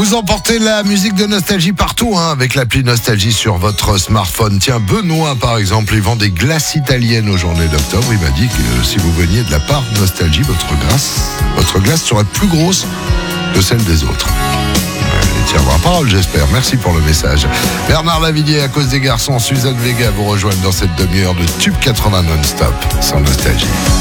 Vous emportez la musique de Nostalgie partout, avec l'appli Nostalgie sur votre smartphone. Tiens, Benoît, par exemple, il vend des glaces italiennes aux journées d'octobre. Il m'a dit que si vous veniez de la part de Nostalgie, votre glace serait plus grosse que celle des autres. Tiens, voir parole, j'espère. Merci pour le message. Bernard Lavillier, à cause des garçons, Suzanne Vega vous rejoignent dans cette demi-heure de Tube 80 non-stop, sans Nostalgie.